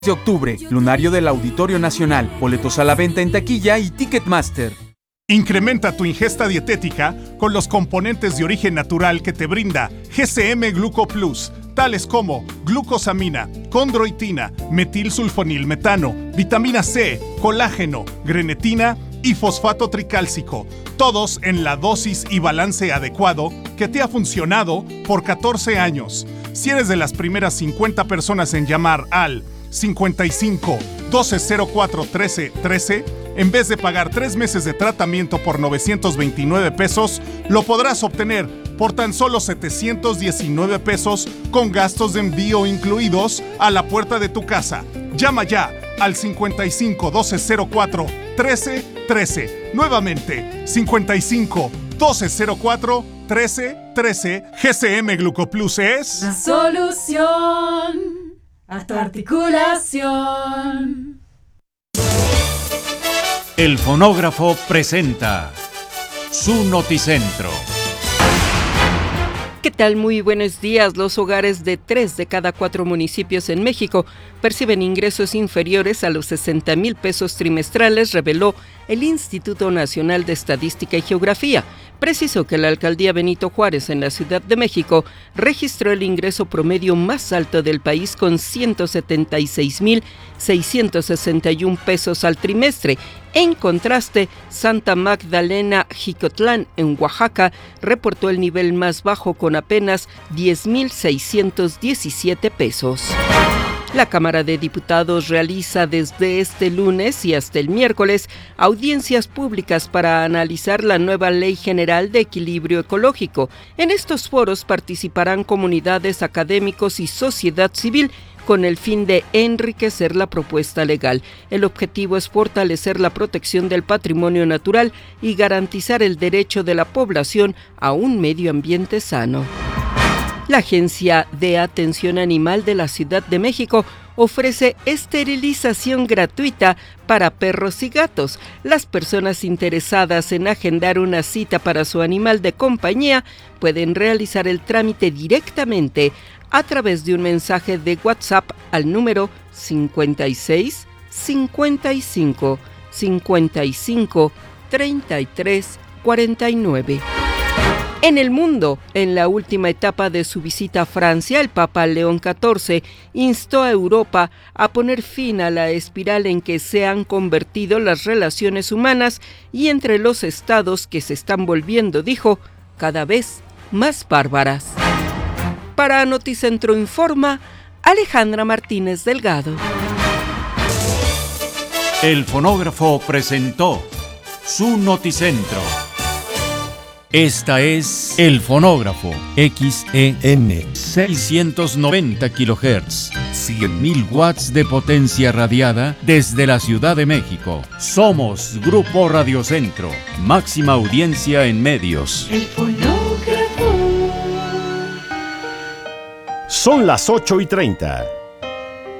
de octubre, lunario del Auditorio Nacional, boletos a la venta en taquilla y Ticketmaster. Incrementa tu ingesta dietética con los componentes de origen natural que te brinda GCM Gluco Plus, tales como glucosamina, condroitina, metilsulfonilmetano, vitamina C, colágeno, grenetina y fosfato tricálcico, todos en la dosis y balance adecuado que te ha funcionado por 14 años. Si eres de las primeras 50 personas en llamar al 55 1204 13 13, en vez de pagar 3 meses de tratamiento por 929 pesos, lo podrás obtener por tan solo 719 pesos con gastos de envío incluidos a la puerta de tu casa. Llama ya al 55 1204 13 13. Nuevamente, 55 1204 13 13. GCM Glucoplus es la solución a tu articulación. El Fonógrafo presenta su Noticentro. ¿Qué tal? Muy buenos días. Los hogares de 3 de cada 4 municipios en México perciben ingresos inferiores a los 60,000 pesos trimestrales, reveló el Instituto Nacional de Estadística y Geografía. Precisó que la alcaldía Benito Juárez en la Ciudad de México registró el ingreso promedio más alto del país con 176,661 pesos al trimestre. En contraste, Santa Magdalena Jicotlán, en Oaxaca, reportó el nivel más bajo con apenas 10,617 pesos. La Cámara de Diputados realiza desde este lunes y hasta el miércoles audiencias públicas para analizar la nueva Ley General de Equilibrio Ecológico. En estos foros participarán comunidades, académicos y sociedad civil con el fin de enriquecer la propuesta legal. El objetivo es fortalecer la protección del patrimonio natural y garantizar el derecho de la población a un medio ambiente sano. La Agencia de Atención Animal de la Ciudad de México ofrece esterilización gratuita para perros y gatos. Las personas interesadas en agendar una cita para su animal de compañía pueden realizar el trámite directamente a través de un mensaje de WhatsApp al número 56 55 55 33 49. En el mundo, en la última etapa de su visita a Francia, el Papa León XIV instó a Europa a poner fin a la espiral en que se han convertido las relaciones humanas y entre los estados que se están volviendo, dijo, cada vez más bárbaras. Para Noticentro Informa, Alejandra Martínez Delgado. El Fonógrafo presentó su Noticentro. Esta es El Fonógrafo, XEN 690 kHz, 100,000 watts de potencia radiada desde la Ciudad de México. Somos Grupo Radio Centro, máxima audiencia en medios. El Fonógrafo. Son las 8:30.